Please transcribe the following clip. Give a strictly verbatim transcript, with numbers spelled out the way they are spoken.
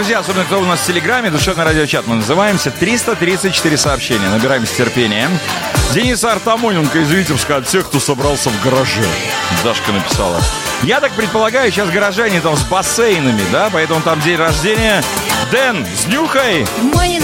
друзья, особенно кто у нас в Телеграме, душевный радиочат мы называемся. триста тридцать четыре сообщения. Набираемся терпения. Денис Артамоненко из Витебска от тех, кто собрался в гараже. Дашка написала. Я так предполагаю, сейчас гаражи они там с бассейнами, да? Поэтому там день рождения. Дэн, снюхай!